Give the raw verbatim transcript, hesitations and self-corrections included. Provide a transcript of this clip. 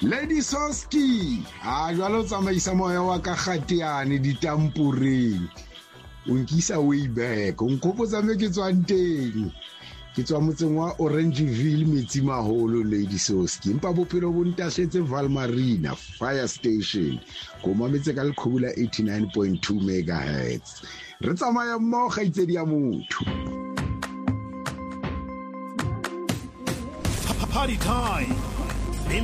Lady Soski, a jwalo tsamaisa moya wa ka kgateane ditampureng. O nkisa way back, o nkgopotsa me ke tswang teng. Ke tswa motseng wa Orangeville Metsimaholo, Lady Soski. Empa bophelo bo ntahletse Valmarina Fire Station. Ko mametse ka lekhubula eighty-nine point two megahertz. Re tsamaya mmogo kgaitsedi ya motho. Party time.